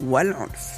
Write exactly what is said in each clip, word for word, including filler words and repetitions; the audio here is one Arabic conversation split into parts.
والعنف.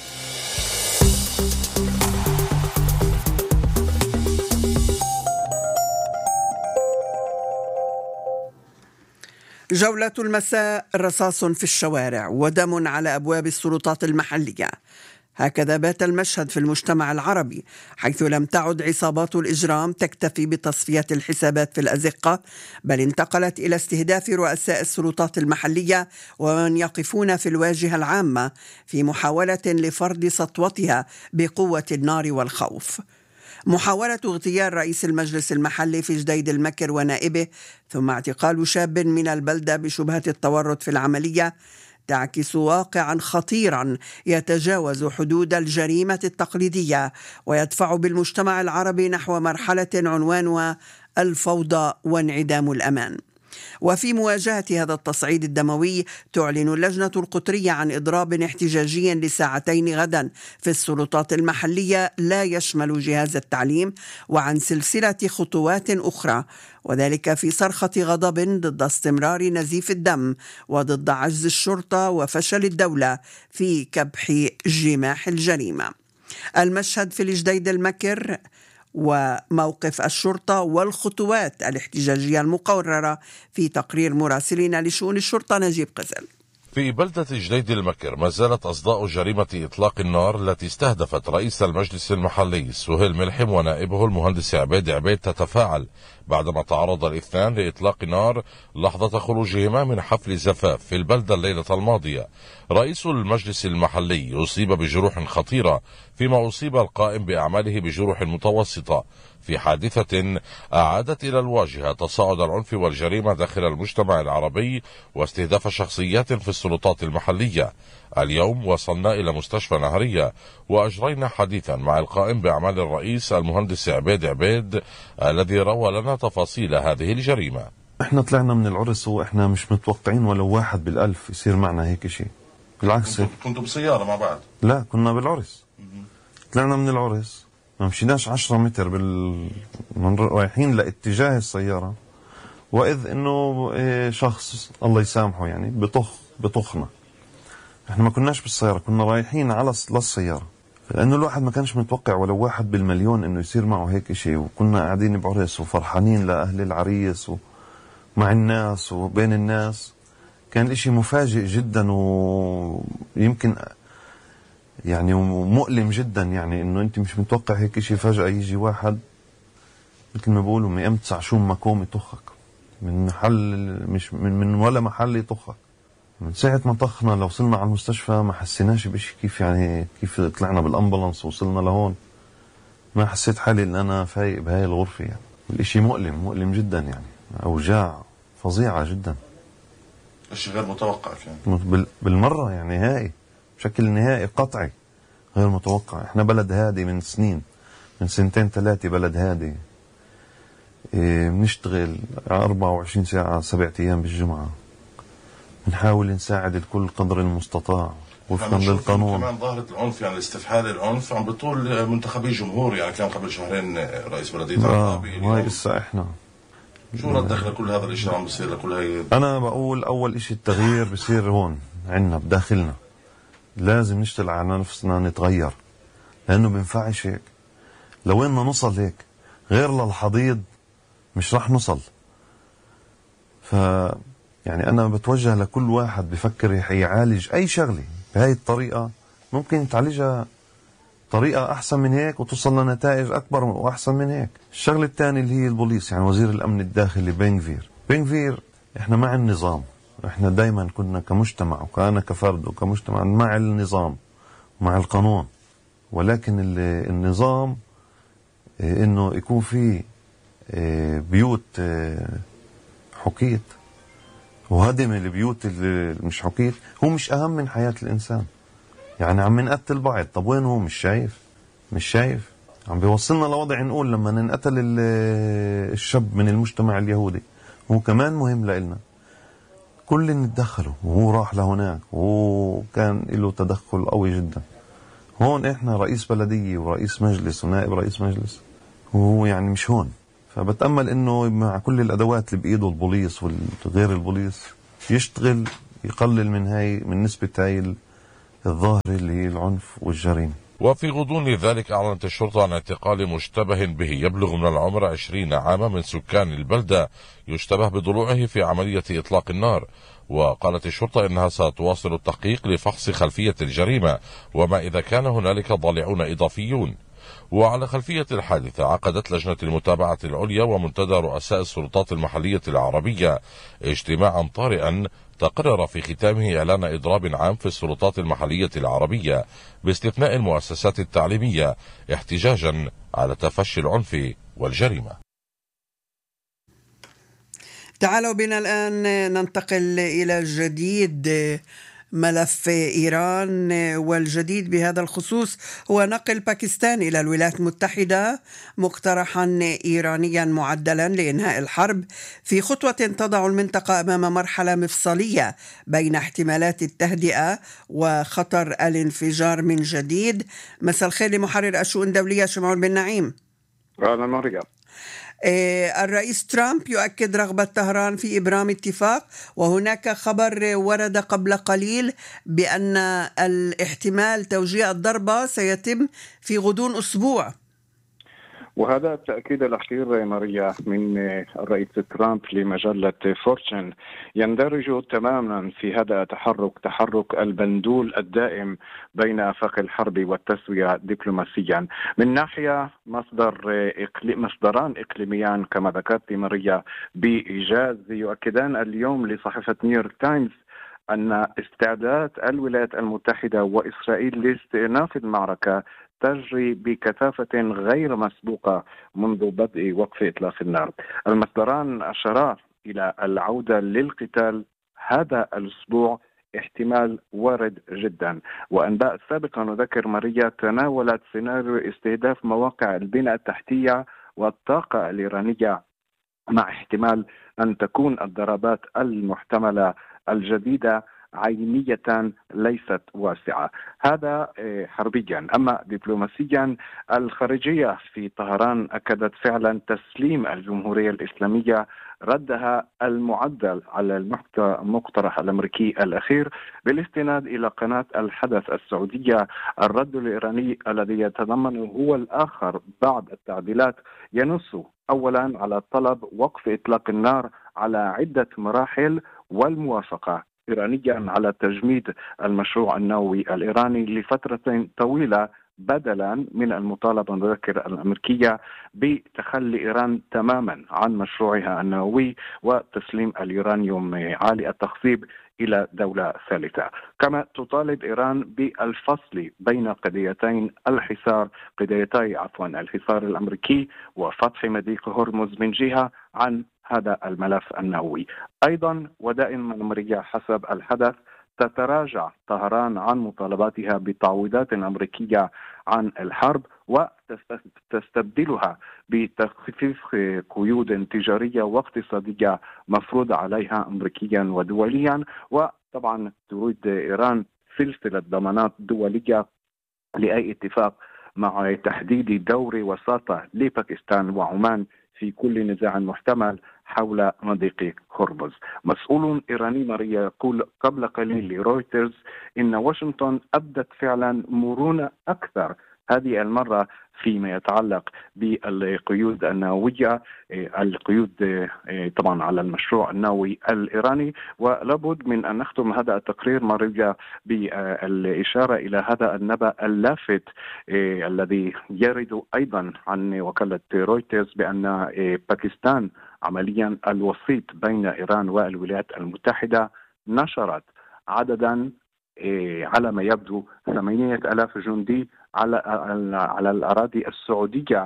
جولة المساء، رصاص في الشوارع ودم على أبواب السلطات المحلية. هكذا بات المشهد في المجتمع العربي، حيث لم تعد عصابات الإجرام تكتفي بتصفية الحسابات في الأزقة، بل انتقلت إلى استهداف رؤساء السلطات المحلية ومن يقفون في الواجهة العامة في محاولة لفرض سطوتها بقوة النار والخوف. محاولة اغتيال رئيس المجلس المحلي في جديد المكر ونائبه، ثم اعتقال شاب من البلدة بشبهة التورط في العملية، تعكس واقعا خطيرا يتجاوز حدود الجريمة التقليدية ويدفع بالمجتمع العربي نحو مرحلة عنوانها الفوضى وانعدام الأمان. وفي مواجهة هذا التصعيد الدموي، تعلن اللجنة القطرية عن إضراب احتجاجي لساعتين غدا في السلطات المحلية لا يشمل جهاز التعليم، وعن سلسلة خطوات أخرى، وذلك في صرخة غضب ضد استمرار نزيف الدم وضد عجز الشرطة وفشل الدولة في كبح جماح الجريمة. المشهد في الجديد المكر وموقف الشرطة والخطوات الاحتجاجية المقررة في تقرير مراسلنا لشؤون الشرطة نجيب قزل. في بلدة جديد المكر ما زالت أصداء جريمة إطلاق النار التي استهدفت رئيس المجلس المحلي سهيل ملحم ونائبه المهندس عبيد عبيد تتفاعل بعدما تعرض الاثنان لإطلاق نار لحظة خروجهما من حفل زفاف في البلدة الليلة الماضية. رئيس المجلس المحلي أصيب بجروح خطيرة، فيما أصيب القائم بأعماله بجروح متوسطة، في حادثة أعادت إلى الواجهة تصاعد العنف والجريمة داخل المجتمع العربي واستهداف شخصيات في السلطات المحلية. اليوم وصلنا إلى مستشفى نهرية وأجرينا حديثا مع القائم بأعمال الرئيس المهندس عبيد عبيد الذي روى لنا تفاصيل هذه الجريمة. احنا طلعنا من العرس واحنا مش متوقعين ولو واحد بالألف يصير معنا هيك شيء. بالعكس، كنتوا بسيارة مع بعض؟ لا، كنا بالعرس. طلعنا من العرس ما مشيناش عشرة متر بال من رايحين لاتجاه السيارة، وإذ إنه شخص الله يسامحه يعني بطخ بطخنا. احنا ما كناش بالسيارة، كنا رايحين على للسيارة، لأنه الواحد ما كانش متوقع ولو واحد بالمليون إنه يصير معه هيك شيء. وكنا قاعدين بعرس وفرحانين لأهل العريس ومع الناس وبين الناس. كان الاشي مفاجئ جدا ويمكن يعني مؤلم جدا، يعني إنه أنت مش متوقع هيك شيء، فجأة يجي واحد مثل ما بقولوا من أمتسع شو مكوم يطخك من محل، مش من, من ولا محل يطخك. من ساعة ما طخنا لو وصلنا على المستشفى ما حسيناش بشي، كيف يعني كيف طلعنا بالأمبولانس ووصلنا لهون ما حسيت حالي إن أنا فايق بهاي الغرفة. يعني الاشي مؤلم مؤلم جدا، يعني أوجاع فظيعة جدا، اشي غير متوقع يعني بالمرة، يعني نهائي بشكل نهائي قطعي غير متوقع. احنا بلد هادي من سنين، من سنتين ثلاثة بلد هادي، إيه بنشتغل أربعة وعشرين ساعة سبعة أيام بالجمعة، بنحاول نساعد الكل قدر المستطاع وفقا للقانون. كمان ظاهرة العنف، يعني استفحال العنف عم بطول منتخبي جمهور، يعني كان قبل شهرين رئيس بلدية اه هاي لسه احنا شو ردك لكل هذا الاشي عم بصير لكل هاي؟ انا بقول اول اشي التغيير بصير هون عندنا بداخلنا، لازم نشتغل على نفسنا نتغير، لانه بينفعش هيك. لو اننا نوصل هيك غير للحضيض مش رح نوصل. ف يعني انا بتوجه لكل واحد بفكر يعالج اي شغله بهاي الطريقه، ممكن تعالجها طريقه احسن من هيك وتوصل لنتائج اكبر واحسن من هيك. الشغله الثانيه اللي هي البوليس، يعني وزير الامن الداخلي بنغفير بنغفير احنا مع النظام، احنا دائما كنا كمجتمع وكأنا كفرد وكمجتمع مع النظام ومع القانون، ولكن النظام انه يكون في بيوت حكيت وهدم البيوت اللي مش حكيت هو مش اهم من حياة الانسان. يعني عم نقتل بعض، طب وين هو؟ مش شايف مش شايف عم بيوصلنا لوضع نقول لما ننقتل الشاب من المجتمع اليهودي هو كمان مهم لإلنا، كل نتدخله وهو راح لهناك وكان له تدخل قوي جدا. هون احنا رئيس بلدية ورئيس مجلس ونائب رئيس مجلس وهو يعني مش هون. فبتأمل انه مع كل الادوات اللي بايده البوليس وغير البوليس يشتغل يقلل من هاي من نسبة هاي الظاهرة اللي هي العنف والجريمة. وفي غضون ذلك أعلنت الشرطة عن اعتقال مشتبه به يبلغ من العمر عشرين عاما من سكان البلدة يشتبه بضلوعه في عملية إطلاق النار. وقالت الشرطة إنها ستواصل التحقيق لفحص خلفية الجريمة وما إذا كان هنالك ضالعون إضافيون. وعلى خلفية الحادثة عقدت لجنة المتابعة العليا ومنتدى رؤساء السلطات المحلية العربية اجتماعا طارئا تقرر في ختامه إعلان إضراب عام في السلطات المحلية العربية باستثناء المؤسسات التعليمية احتجاجا على تفشي العنف والجريمة. تعالوا بنا الآن ننتقل إلى جديد ملف إيران، والجديد بهذا الخصوص هو نقل باكستان إلى الولايات المتحدة مقترحا إيرانيا معدلا لإنهاء الحرب في خطوة تضع المنطقة أمام مرحلة مفصلية بين احتمالات التهدئة وخطر الانفجار من جديد. مساء الخير لمحرر الشؤون الدولية شمعون بن نعيم. أهلا مريم. الرئيس ترامب يؤكد رغبة طهران في إبرام اتفاق، وهناك خبر ورد قبل قليل بأن الاحتمال توجيه الضربة سيتم في غضون أسبوع، وهذا التأكيد الأخير ماريا من الرئيس ترامب لمجلة فورتشن يندرج تماما في هذا التحرك تحرك البندول الدائم بين آفاق الحرب والتسوية دبلوماسيا. من ناحية مصدر إقليم مصدران إقليميان كما ذكرت ماريا بإيجاز يؤكدان اليوم لصحيفة نيويورك تايمز أن استعدادات الولايات المتحدة وإسرائيل لاستئناف المعركة تجري بكثافة غير مسبوقة منذ بدء وقف إطلاق النار. المصدران أشارا إلى العودة للقتال هذا الأسبوع احتمال وارد جدا، وأنباء سابقة نذكر ماريا تناولت سيناريو استهداف مواقع البناء التحتية والطاقة الإيرانية مع احتمال أن تكون الضربات المحتملة الجديدة عينية ليست واسعة. هذا حربيا. أما دبلوماسيا الخارجية في طهران أكدت فعلا تسليم الجمهورية الإسلامية ردها المعدل على المقترح الأمريكي الأخير بالاستناد إلى قناة الحدث السعودية. الرد الإيراني الذي يتضمن هو الآخر بعد التعديلات ينص أولا على طلب وقف إطلاق النار على عدة مراحل والموافقة إيرانيا على تجميد المشروع النووي الإيراني لفترة طويلة بدلا من المطالبة نذكر الأمريكية بتخلي إيران تماما عن مشروعها النووي وتسليم اليورانيوم عالي التخصيب إلى دولة ثالثة. كما تطالب إيران بالفصل بين قضيتين الحصار قضيتي عفوا الحصار الأمريكي وفتح مضيق هرمز من جهة عن هذا الملف النووي. أيضا ودائما أمريكية حسب الحدث تتراجع طهران عن مطالباتها بتعويضات أمريكية عن الحرب وتستبدلها بتخفيف قيود تجارية واقتصادية مفروضة عليها أمريكيا ودوليا. وطبعا تريد إيران سلسلة ضمانات دولية لأي اتفاق مع تحديد دور وساطة لباكستان وعمان في كل نزاع محتمل حول مضيق هرمز. مسؤول إيراني ماريا يقول قبل قليل لرويترز إن واشنطن أبدت فعلا مرونة أكثر هذه المرة فيما يتعلق بالقيود النووية، القيود طبعا على المشروع النووي الإيراني. ولابد من أن نختم هذا التقرير مرجع بالإشارة إلى هذا النبأ اللافت الذي يرد أيضا عن وكالة رويترز بأن باكستان عمليا الوسيط بين إيران والولايات المتحدة نشرت عددا على ما يبدو ثمانية آلاف جندي على على الأراضي السعودية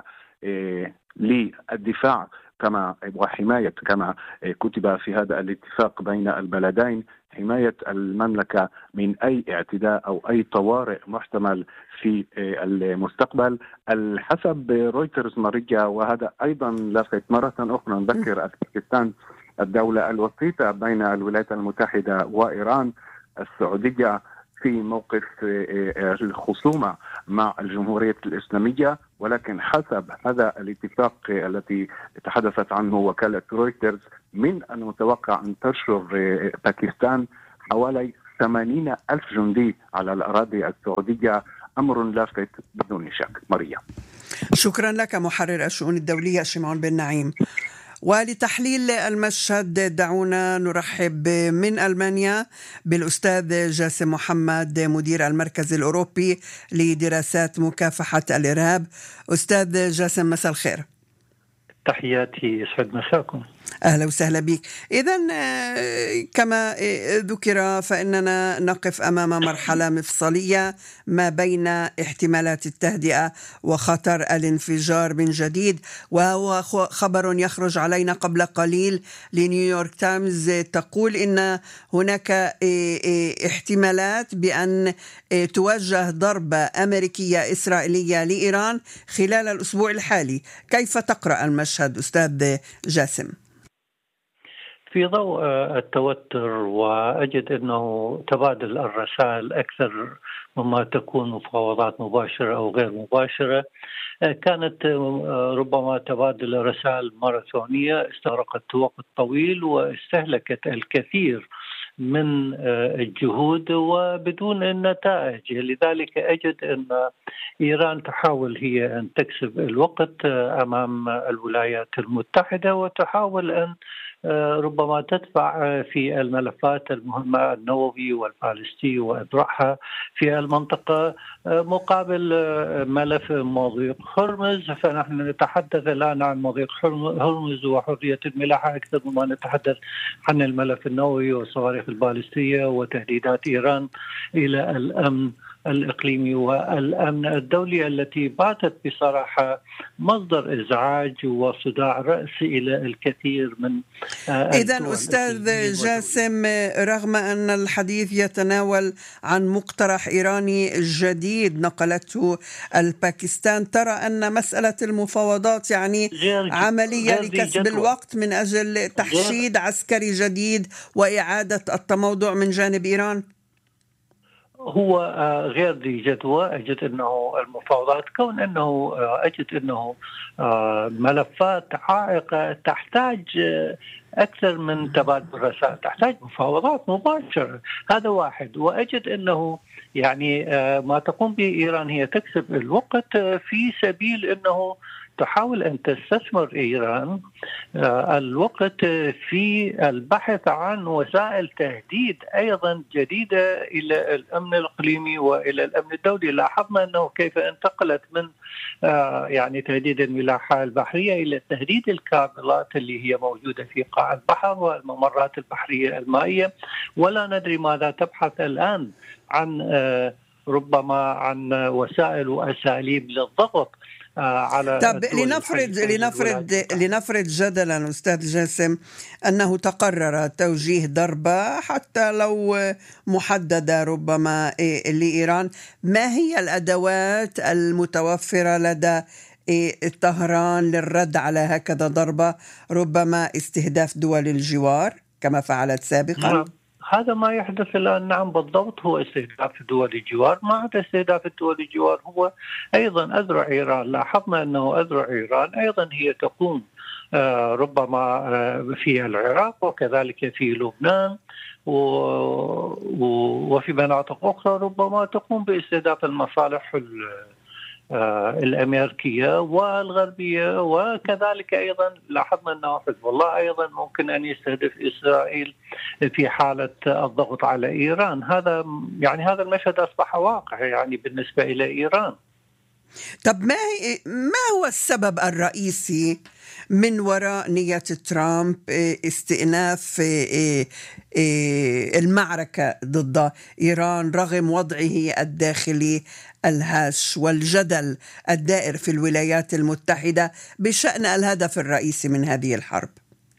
للدفاع كما وحماية كما كتب في هذا الاتفاق بين البلدين حماية المملكة من أي اعتداء أو أي طوارئ محتمل في المستقبل. الحسب رويترز ماريا وهذا أيضا لافت مرة أخرى نذكر باكستان الدولة الوسيطة بين الولايات المتحدة وإيران السعودية في موقف الخصومة مع الجمهورية الإسلامية، ولكن حسب هذا الاتفاق الذي تحدثت عنه وكالة رويترز من المتوقع أن تنشر باكستان حوالي ثمانين ألف جندي على الأراضي السعودية أمر لافت بدون شك. ماريا، شكرا لك محرر الشؤون الدولية شمعون بن نعيم. ولتحليل المشهد دعونا نرحب من ألمانيا بالأستاذ جاسم محمد مدير المركز الأوروبي لدراسات مكافحة الإرهاب. أستاذ جاسم، مساء الخير. تحياتي، يسعد مساكم. أهلا وسهلا بك. إذن كما ذكر فإننا نقف أمام مرحلة مفصلية ما بين احتمالات التهدئة وخطر الانفجار من جديد، وهو خبر يخرج علينا قبل قليل لنيويورك تايمز تقول إن هناك احتمالات بأن توجه ضربة أمريكية إسرائيلية لإيران خلال الأسبوع الحالي. كيف تقرأ المشهد أستاذ جاسم؟ في ضوء التوتر، وأجد أنه تبادل الرسائل أكثر مما تكون مفاوضات مباشرة أو غير مباشرة. كانت ربما تبادل رسائل ماراثونية استغرقت وقت طويل واستهلكت الكثير من الجهود وبدون النتائج. لذلك أجد أن إيران تحاول هي أن تكسب الوقت أمام الولايات المتحدة، وتحاول أن ربما تدفع في الملفات المهمة النووي والبالستي وإبراحها في المنطقة مقابل ملف مضيق هرمز. فنحن نتحدث الآن عن مضيق هرمز وحرية الملاحة أكثر مما نتحدث عن الملف النووي والصواريخ البالستية وتهديدات إيران إلى الأمن الإقليمي والأمن الدولي، التي باتت بصراحة مصدر إزعاج وصداع رأسي إلى الكثير من. إذن أستاذ جاسم، رغم أن الحديث يتناول عن مقترح إيراني جديد نقلته الباكستان، ترى أن مسألة المفاوضات يعني عملية لكسب الوقت من أجل تحشيد عسكري جديد وإعادة التموضع من جانب إيران؟ هو غير ذي جدوى. أجد أنه المفاوضات، كون أنه أجد أنه ملفات عائقة تحتاج أكثر من تبادل رسائل، تحتاج مفاوضات مباشرة. هذا واحد. وأجد أنه يعني ما تقوم به إيران هي تكسب الوقت في سبيل أنه تحاول أن تستثمر إيران الوقت في البحث عن وسائل تهديد أيضا جديدة إلى الأمن الإقليمي وإلى الأمن الدولي. لاحظنا أنه كيف انتقلت من يعني تهديد الملاحة البحرية إلى تهديد الكابلات اللي هي موجودة في قاع البحر والممرات البحرية المائية، ولا ندري ماذا تبحث الآن عن ربما عن وسائل وأساليب للضغط على. طب لنفرض لنفرض لنفرض جدلا أستاذ جاسم أنه تقرر توجيه ضربة حتى لو محددة ربما لإيران، ما هي الأدوات المتوفرة لدى طهران للرد على هكذا ضربة، ربما استهداف دول الجوار كما فعلت سابقا؟ نعم. هذا ما يحدث الآن. نعم بالضبط، هو استهداف دول الجوار. ما عدا استهداف الدول الجوار، هو أيضا أذرع إيران. لاحظنا أنه أذرع إيران أيضا هي تقوم ربما في العراق وكذلك في لبنان وفي مناطق أخرى، ربما تقوم باستهداف المصالح الأمريكية والغربية. وكذلك أيضا لاحظنا أنه حزب الله أيضا ممكن أن يستهدف إسرائيل في حالة الضغط على إيران. هذا يعني هذا المشهد أصبح واقع يعني بالنسبة إلى إيران. طب ما ما هو السبب الرئيسي من وراء نية ترامب استئناف المعركة ضد إيران رغم وضعه الداخلي الهاش والجدل الدائر في الولايات المتحدة بشأن الهدف الرئيسي من هذه الحرب؟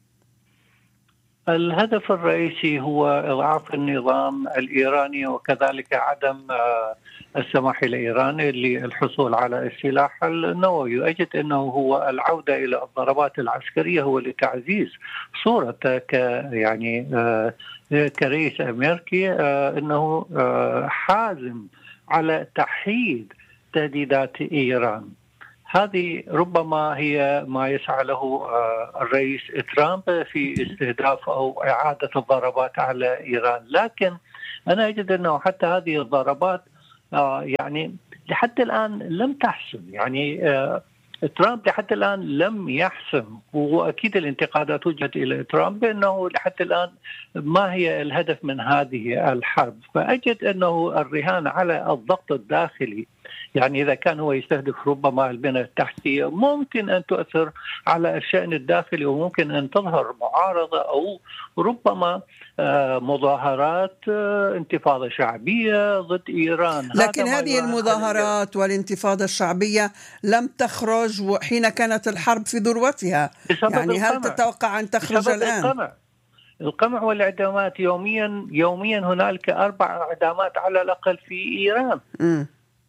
الهدف الرئيسي هو إضعاف النظام الإيراني وكذلك عدم السماح لإيران للحصول على السلاح النووي. أجد أنه هو العودة إلى الضربات العسكرية هو لتعزيز صورته ك يعني كرئيس أمريكي أنه حازم على تحييد تهديدات إيران. هذه ربما هي ما يسعى له الرئيس ترامب في استهداف أو إعادة الضربات على إيران. لكن أنا أجد أنه حتى هذه الضربات آه يعني لحد الآن لم تحسم. يعني آه ترامب لحد الآن لم يحسم، وأكيد الانتقادات وجهت إلى ترامب بأنه لحد الآن ما هي الهدف من هذه الحرب. فأجد أنه الرهان على الضغط الداخلي، يعني إذا كان هو يستهدف ربما البنى التحتية ممكن أن تؤثر على الشأن الداخلي، وممكن أن تظهر معارضة أو ربما مظاهرات انتفاضة شعبية ضد إيران. لكن هذه المظاهرات والانتفاضة الشعبية لم تخرج حين كانت الحرب في ذروتها، يعني هل تتوقع أن تخرج الآن؟ القمع. القمع والإعدامات يوميا يوميا هنالك أربع إعدامات على الأقل في إيران. م.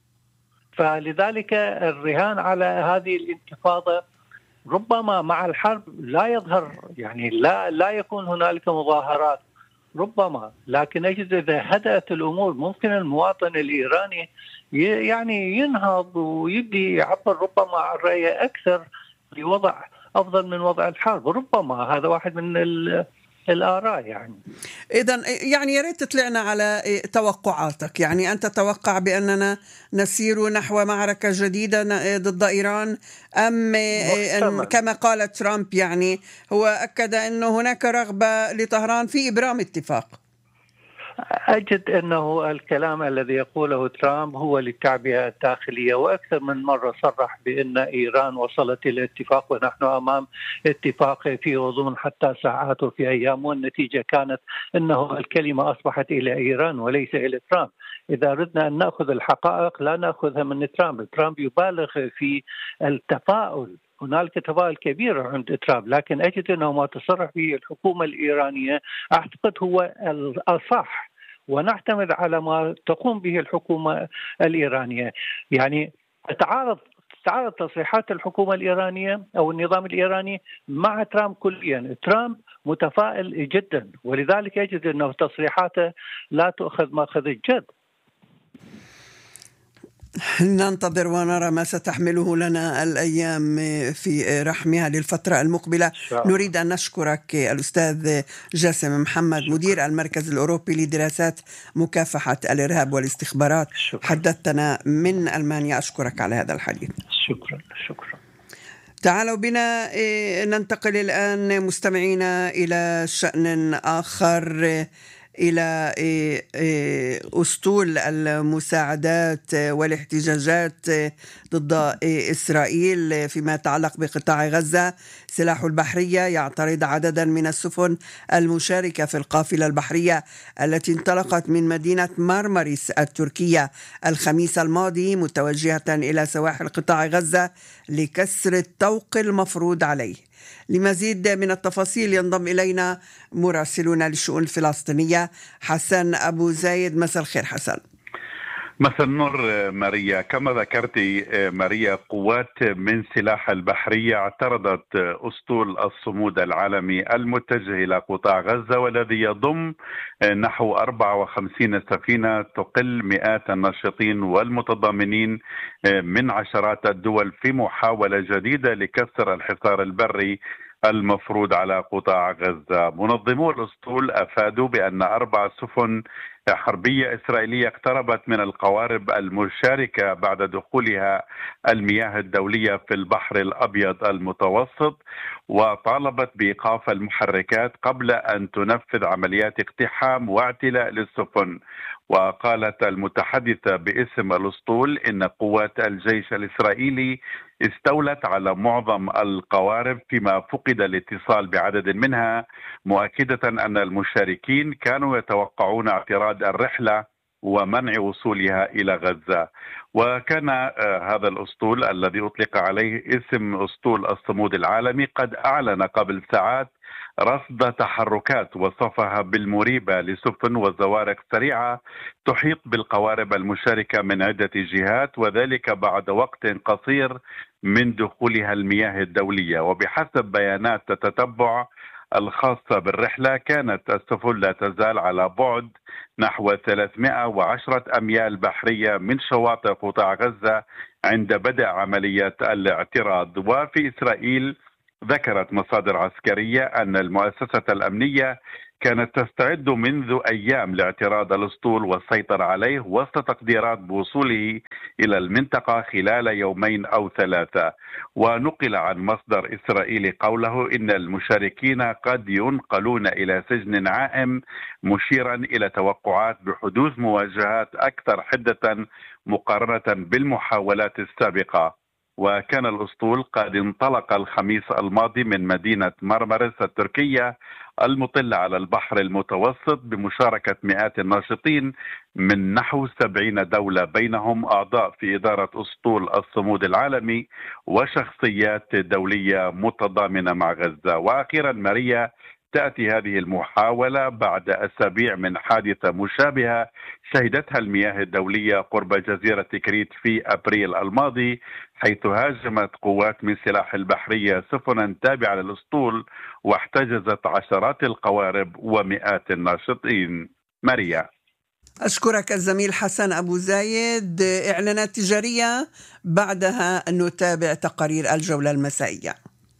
فلذلك الرهان على هذه الانتفاضة ربما مع الحرب لا يظهر، يعني لا لا يكون هنالك مظاهرات ربما، لكن أجد إذا هدأت الأمور ممكن المواطن الإيراني يعني ينهض ويبدي يعبر ربما عن رأيه أكثر لوضع أفضل من وضع الحرب. ربما هذا واحد من الآراء. يعني إذن يعني يا ريت تطلعنا على توقعاتك. يعني أنت تتوقع بأننا نسير نحو معركة جديدة ضد إيران، أم أن كما قال ترامب يعني هو أكد أن هناك رغبة لطهران في إبرام اتفاق؟ أجد أنه الكلام الذي يقوله ترامب هو للتعبئة الداخلية، وأكثر من مرة صرح بأن إيران وصلت إلى اتفاق ونحن أمام اتفاق في غضون حتى ساعات وفي أيام، والنتيجة كانت أنه الكلمة أصبحت إلى إيران وليس إلى ترامب. إذا أردنا أن نأخذ الحقائق لا نأخذها من ترامب. ترامب يبالغ في التفاؤل، هنالك تفاؤل كبير عند ترامب، لكن أجد أنه ما تصرح به الحكومة الإيرانية أعتقد هو الأصح، ونعتمد على ما تقوم به الحكومة الإيرانية. يعني تعارض تعارض تصريحات الحكومة الإيرانية أو النظام الإيراني مع ترامب كليا. ترامب متفائل جدا، ولذلك يجد أنه تصريحاته لا تأخذ مأخذ الجد. ننتظر ونرى ما ستحمله لنا الأيام في رحمها للفترة المقبلة. نريد أن نشكرك الأستاذ جاسم محمد، مدير المركز الأوروبي لدراسات مكافحة الإرهاب والاستخبارات. شكرا. حدثتنا من ألمانيا. أشكرك على هذا الحديث. شكرا شكرا. تعالوا بنا ننتقل الآن مستمعينا إلى شأن آخر، إلى أسطول المساعدات والاحتجاجات ضد إسرائيل فيما يتعلق بقطاع غزة. سلاح البحرية يعترض عددا من السفن المشاركة في القافلة البحرية التي انطلقت من مدينة مارماريس التركية الخميس الماضي متوجهة إلى سواحل قطاع غزة لكسر الطوق المفروض عليه. لمزيد من التفاصيل ينضم إلينا مراسلنا للشؤون الفلسطينية حسن أبو زايد. مساء الخير حسن. مساء النور ماريا. كما ذكرت ماريا، قوات من سلاح البحرية اعترضت أسطول الصمود العالمي المتجه إلى قطاع غزة، والذي يضم نحو أربعة وخمسين سفينة تقل مئات الناشطين والمتضامنين من عشرات الدول في محاولة جديدة لكسر الحصار البري المفروض على قطاع غزة. منظمو الأسطول أفادوا بأن أربع سفن حربية إسرائيلية اقتربت من القوارب المشاركة بعد دخولها المياه الدولية في البحر الأبيض المتوسط، وطالبت بإيقاف المحركات قبل أن تنفذ عمليات اقتحام واعتلاء للسفن. وقالت المتحدثة باسم الأسطول إن قوات الجيش الإسرائيلي استولت على معظم القوارب فيما فقد الاتصال بعدد منها، مؤكدة أن المشاركين كانوا يتوقعون اعتراض الرحلة ومنع وصولها إلى غزة. وكان هذا الأسطول الذي أطلق عليه اسم أسطول الصمود العالمي قد أعلن قبل ساعات رصد تحركات وصفها بالمريبة لسفن وزوارق سريعة تحيط بالقوارب المشاركة من عدة جهات، وذلك بعد وقت قصير من دخولها المياه الدولية. وبحسب بيانات تتبع الخاصة بالرحلة، كانت السفن لا تزال على بعد نحو ثلاثمئة وعشرة أميال بحرية من شواطئ قطاع غزة عند بدء عملية الاعتراض. وفي إسرائيل ذكرت مصادر عسكرية أن المؤسسة الأمنية كانت تستعد منذ أيام لاعتراض الأسطول والسيطرة عليه وسط تقديرات بوصوله إلى المنطقة خلال يومين أو ثلاثة. ونقل عن مصدر إسرائيلي قوله إن المشاركين قد ينقلون إلى سجن عائم، مشيرا إلى توقعات بحدوث مواجهات أكثر حدة مقارنة بالمحاولات السابقة. وكان الأسطول قد انطلق الخميس الماضي من مدينة مرمرس التركية المطلة على البحر المتوسط بمشاركة مئات الناشطين من نحو سبعين دولة، بينهم أعضاء في إدارة أسطول الصمود العالمي وشخصيات دولية متضامنة مع غزة. وأخيرا ماريا، تأتي هذه المحاولة بعد أسابيع من حادثة مشابهة شهدتها المياه الدولية قرب جزيرة كريت في أبريل الماضي، حيث هاجمت قوات من سلاح البحرية سفنا تابعة للأسطول واحتجزت عشرات القوارب ومئات الناشطين. ماريا. أشكرك الزميل حسن أبو زايد. إعلانات تجارية، بعدها نتابع تقارير الجولة المسائية.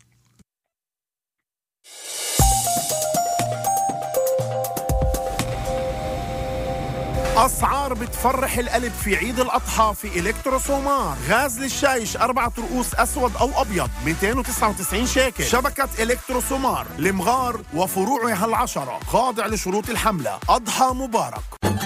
أسعار بتفرح القلب في عيد الأضحى في إلكتروسومار. غاز للشايش أربعة رؤوس أسود أو أبيض مئتين وتسعة وتسعين شيكل. شبكة إلكتروسومار لمغار وفروعها العشرة، خاضع لشروط الحملة. أضحى مبارك.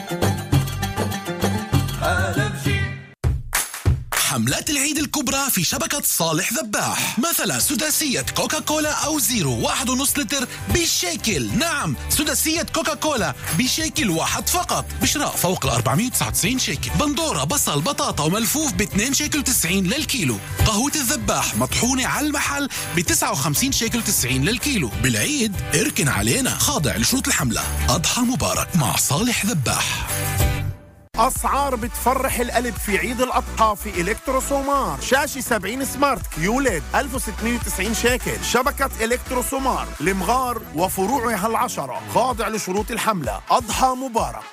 حملات العيد الكبرى في شبكة صالح ذباح، مثلا سداسية كوكا كولا أو زيرو واحد ونص لتر بالشيكل. نعم، سداسية كوكا كولا بشيكل واحد فقط بشراء فوق ال أربعمئة وتسعة وتسعين شيكل. بندورة بصل بطاطا وملفوف ب اثنين شيكل وتسعين للكيلو. قهوة الذباح مطحونة على المحل ب تسعة وخمسين شيكل وتسعين للكيلو. بالعيد اركن علينا، خاضع لشروط الحملة. أضحى مبارك مع صالح ذباح. أسعار بتفرح القلب في عيد الأضحى في إلكتروسومار. شاشة سبعين سمارت كيوليد ألف وستمئة وتسعين شيكل. شبكة إلكتروسومار لمغار وفروعها العشرة، خاضع لشروط الحملة. أضحى مبارك.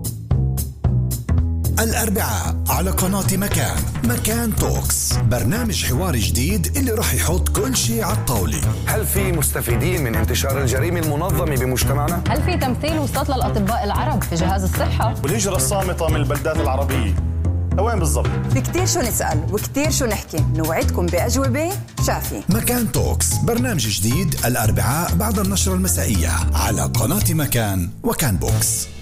الأربعاء على قناة مكان، مكان توكس، برنامج حواري جديد اللي راح يحط كل شيء على الطاولة. هل في مستفيدين من انتشار الجريمة المنظمة بمجتمعنا؟ هل في تمثيل وسط للأطباء العرب في جهاز الصحة؟ والهجرة الصامتة من البلدات العربية وين بالضبط؟ في كتير شو نسأل وكتير شو نحكي، نوعدكم بأجوبة شافي. مكان توكس، برنامج جديد الأربعاء بعد النشرة المسائية على قناة مكان وكان بوكس.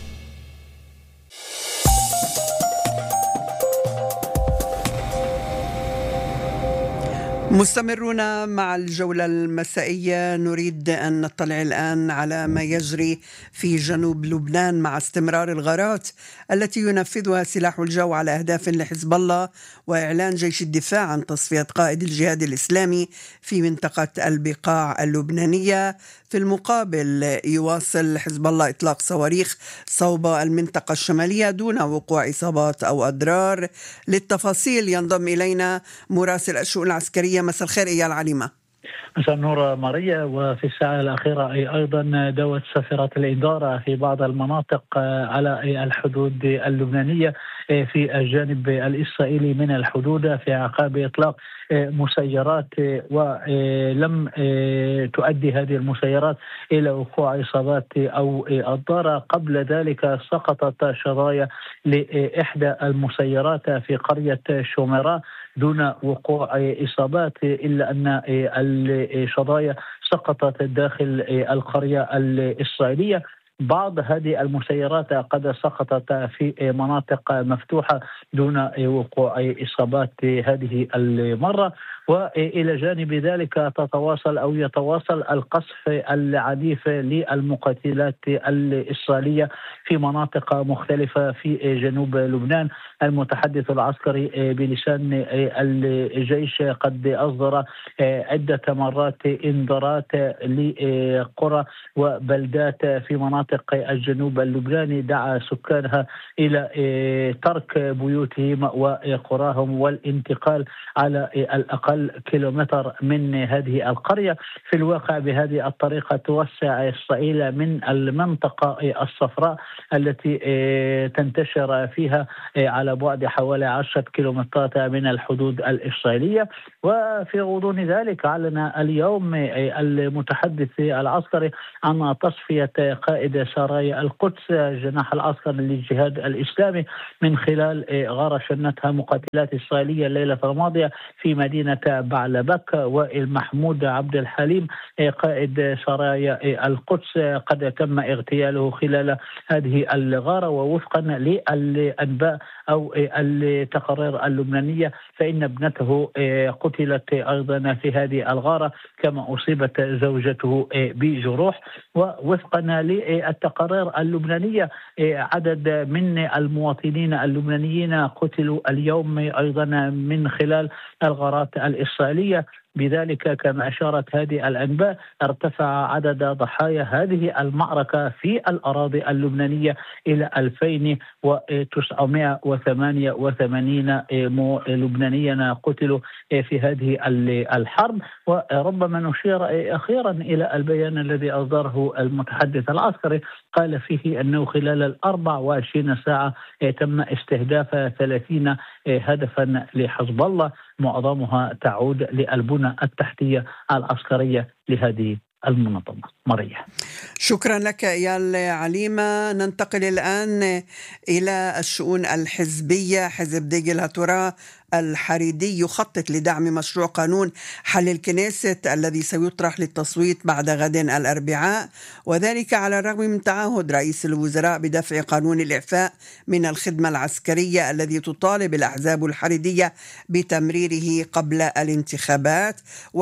مستمرون مع الجولة المسائية. نريد أن نطلع الآن على ما يجري في جنوب لبنان مع استمرار الغارات التي ينفذها سلاح الجو على أهداف لحزب الله، وإعلان جيش الدفاع عن تصفية قائد الجهاد الإسلامي في منطقة البقاع اللبنانية. في المقابل يواصل حزب الله إطلاق صواريخ صوب المنطقة الشمالية دون وقوع إصابات أو أضرار. للتفاصيل ينضم إلينا مراسل الشؤون العسكرية. مساء الخير إيال عليمة. مساء النور ماريا. وفي الساعة الأخيرة أي أيضا دوت سفيرات الإدارة في بعض المناطق على الحدود اللبنانية في الجانب الإسرائيلي من الحدود في عقاب إطلاق مسيرات، ولم تؤدي هذه المسيرات إلى وقوع إصابات أو أضرار. قبل ذلك سقطت شظايا لإحدى المسيرات في قرية شومراء دون وقوع إصابات، إلا أن الشظايا سقطت داخل القرية الإسرائيلية. بعض هذه المسيرات قد سقطت في مناطق مفتوحة دون وقوع إصابات هذه المرة. وإلى جانب ذلك تتواصل أو يتواصل القصف العنيف للمقاتلات الإسرائيلية في مناطق مختلفة في جنوب لبنان. المتحدث العسكري بلسان الجيش قد أصدر عدة مرات إنذارات لقرى وبلدات في مناطق مناطق الجنوب اللبناني دعا سكانها إلى ترك بيوتهم وقراهم والانتقال على الأقل كيلومتر من هذه القرية. في الواقع بهذه الطريقة توسع إسرائيل من المنطقة الصفراء التي تنتشر فيها على بعد حوالي عشرة كيلومترات من الحدود الإسرائيلية. وفي غضون ذلك أعلن اليوم المتحدث العسكري عن تصفية قائد سرايا القدس جناح العسكري للجهاد الإسلامي من خلال غارة شنتها مقاتلات إسرائيلية الليلة الماضية في مدينة بعلبك. والمحمود عبد الحليم قائد سرايا القدس قد تم اغتياله خلال هذه الغارة. ووفقا للأنباء أو التقارير اللبنانية فإن ابنته قتلت أيضا في هذه الغارة كما أصيبت زوجته بجروح. ووفقا للتقارير اللبنانية عدد من المواطنين اللبنانيين قتلوا اليوم أيضا من خلال الغارات الإسرائيلية. بذلك كما أشارت هذه الأنباء ارتفع عدد ضحايا هذه المعركة في الأراضي اللبنانية إلى ألفين وتسعمائة وثمانية وثمانين لبنانيا قتلوا في هذه الحرب. وربما نشير أخيرا إلى البيان الذي أصدره المتحدث العسكري قال فيه أنه خلال الأربع وعشرين ساعة تم استهداف ثلاثين هدفا لحزب الله معظمها تعود للبنى التحتية العسكرية لهذه المنظمة. مريم، شكرا لك إيال عليمة. ننتقل الآن إلى الشؤون الحزبية. حزب ديجل هاتورا الحريدي يخطط لدعم مشروع قانون حل الكنيست الذي سيطرح للتصويت بعد غد الأربعاء، وذلك على الرغم من تعهد رئيس الوزراء بدفع قانون الإعفاء من الخدمة العسكرية الذي تطالب الأحزاب الحريدية بتمريره قبل الانتخابات.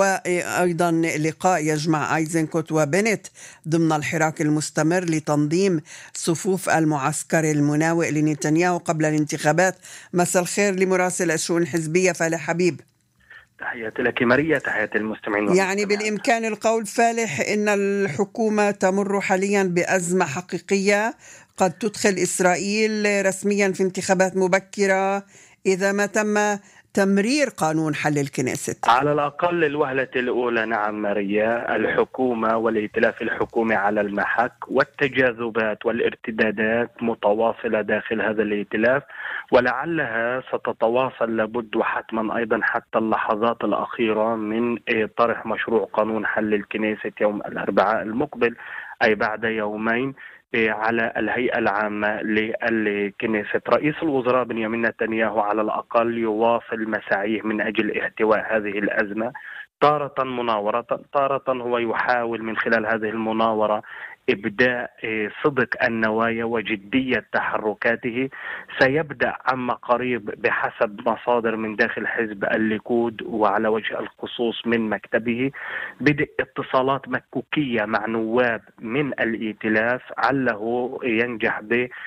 وأيضا لقاء يجمع أيزنكوت وبنت ضمن الحراك المستمر لتنظيم صفوف المعسكر المناوئ لنتنياهو قبل الانتخابات. مساء الخير لمراسل الشؤون الحزبية فالح حبيب. تحياتي لك ماريا، تحياتي المستمعين. يعني بالإمكان القول فالح إن الحكومة تمر حاليا بأزمة حقيقية قد تدخل إسرائيل رسميا في انتخابات مبكرة إذا ما تم تمرير قانون حل الكنيست. على الأقل الوهلة الأولى نعم ماريا، الحكومة والائتلاف الحكومي على المحك والتجاذبات والارتدادات متواصلة داخل هذا الائتلاف، ولعلها ستتواصل لابد وحتما أيضا حتى اللحظات الأخيرة من طرح مشروع قانون حل الكنيست يوم الأربعاء المقبل، أي بعد يومين، على الهيئة العامة للكنيست. رئيس الوزراء بنيامين نتنياهو على الأقل يواصل مساعيه من أجل احتواء هذه الأزمة، تارة مناورة، تارة هو يحاول من خلال هذه المناورة إبداء صدق النوايا وجدية تحركاته. سيبدأ عما قريب بحسب مصادر من داخل حزب الليكود وعلى وجه الخصوص من مكتبه بدء اتصالات مكوكية مع نواب من الائتلاف عله ينجح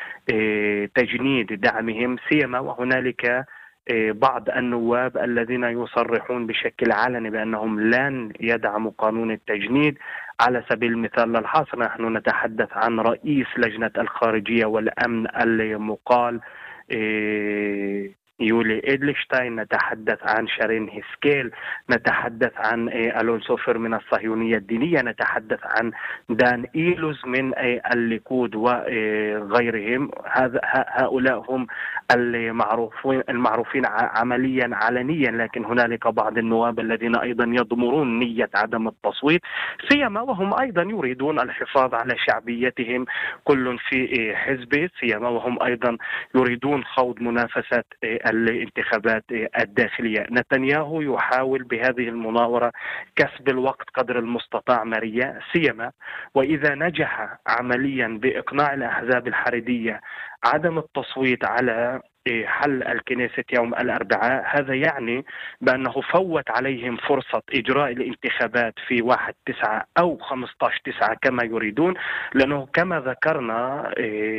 بتجنيد دعمهم، سيما وهنالك بعض النواب الذين يصرحون بشكل علني بأنهم لن يدعموا قانون التجنيد. على سبيل المثال للحصر نحن نتحدث عن رئيس لجنة الخارجية والأمن المقال يولي إدلشتاين، نتحدث عن شارين هيسكيل، نتحدث عن ألون سوفر من الصهيونية الدينية، نتحدث عن دان إيلوز من الليكود وغيرهم. هؤلاء هم المعروفين المعروفين عمليا علنيا، لكن هنالك بعض النواب الذين أيضا يضمرون نية عدم التصويت، سيما وهم أيضا يريدون الحفاظ على شعبيتهم كل في حزبه، سيما وهم أيضا يريدون خوض منافسات الانتخابات الداخلية. نتنياهو يحاول بهذه المناورة كسب الوقت قدر المستطاع ماريا، سيما وإذا نجح عمليا بإقناع الأحزاب الحريدية عدم التصويت على حل الكنيسة يوم الأربعاء، هذا يعني بأنه فوت عليهم فرصة إجراء الانتخابات في واحد تسعة أو خمسة عشر تسعة كما يريدون، لأنه كما ذكرنا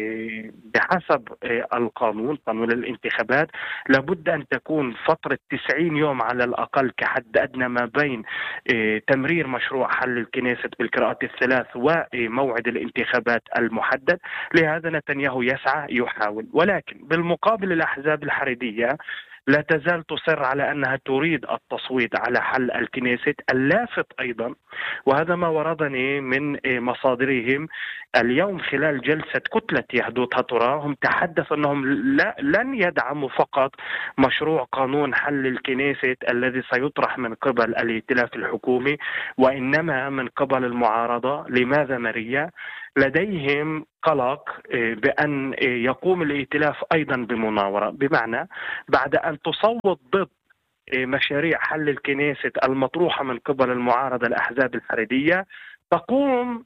بحسب القانون قانون الانتخابات لابد أن تكون فترة تسعين يوم على الأقل كحد أدنى ما بين تمرير مشروع حل الكنيسة بالقراءات الثلاث وموعد الانتخابات المحدد. لهذا نتنياهو يسعى يحاول، ولكن بالمقابل الأحزاب الحريدية لا تزال تصر على أنها تريد التصويت على حل الكنيسة. اللافت أيضا، وهذا ما وردني من مصادرهم اليوم خلال جلسة كتلة يهدوت هاتورا، هم تحدثوا أنهم لا لن يدعموا فقط مشروع قانون حل الكنيسة الذي سيطرح من قبل الائتلاف الحكومي، وإنما من قبل المعارضة. لماذا ماريا؟ لديهم قلق بأن يقوم الائتلاف أيضا بمناورة، بمعنى بعد أن تصوت ضد مشاريع حل الكنيسة المطروحة من قبل المعارضة الأحزاب الحريدية تقوم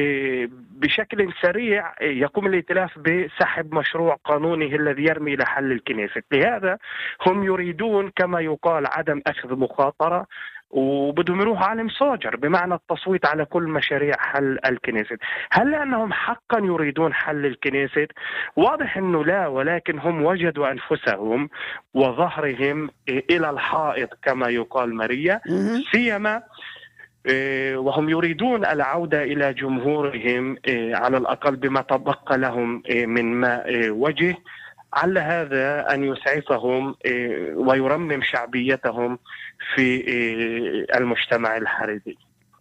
بشكل سريع يقوم الائتلاف بسحب مشروع قانونه الذي يرمي إلى حل الكنيسة. لهذا هم يريدون كما يقال عدم أخذ مخاطرة، وبدهم يروحوا على مساجر، بمعنى التصويت على كل مشاريع حل الكنيسة. هل لأنهم حقا يريدون حل الكنيسة؟ واضح أنه لا، ولكن هم وجدوا أنفسهم وظهرهم إلى الحائط كما يقال ماريا، سيما وهم يريدون العودة إلى جمهورهم على الأقل بما تبقى لهم من ماء وجه، على هذا أن يسعفهم ويرمم شعبيتهم في المجتمع الحريدي.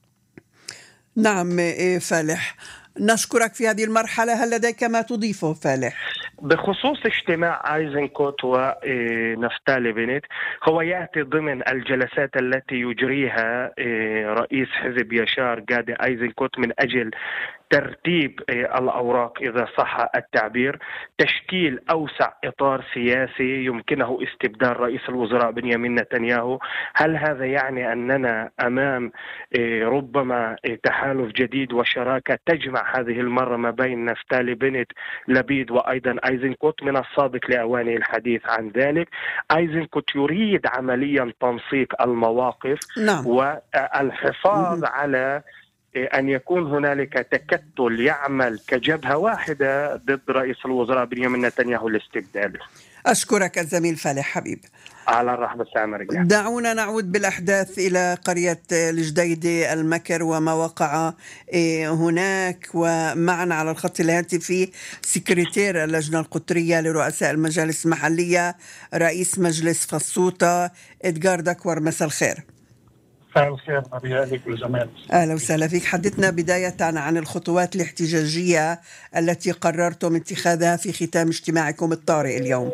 نعم فالح، نشكرك في هذه المرحلة. هل لديك ما تضيفه فالح؟ بخصوص اجتماع ايزنكوت ونفتالي بنت، هو يأتي ضمن الجلسات التي يجريها رئيس حزب يشار جادي ايزنكوت من أجل ترتيب الأوراق إذا صح التعبير، تشكيل أوسع إطار سياسي يمكنه استبدال رئيس الوزراء بنيامين نتنياهو. هل هذا يعني أننا أمام ربما تحالف جديد وشراكة تجمع هذه المرة ما بين نفتالي بنت لبيد وأيضا ايزنكوت؟ من السابق لأواني الحديث عن ذلك. ايزنكوت يريد عمليا تنسيق المواقف، نعم. والحفاظ م- على أن يكون هنالك تكتل يعمل كجبهة واحدة ضد رئيس الوزراء بنيامين نتنياهو لاستبداله. أشكرك الزميل فالح حبيب. على الرحب والسلام. رجع. دعونا نعود بالأحداث إلى قرية الجديدة المكر وما وقع هناك، ومعنا على الخط الهاتفي سكرتير اللجنة القطرية لرؤساء المجالس المحلية رئيس مجلس فصوطة إدغار دكور. مساء الخير. مساء الخير ماريا لك والجميع. أهلا وسهلا فيك. حدثنا بداية عن الخطوات الاحتجاجية التي قررتم اتخاذها في ختام اجتماعكم الطارئ اليوم.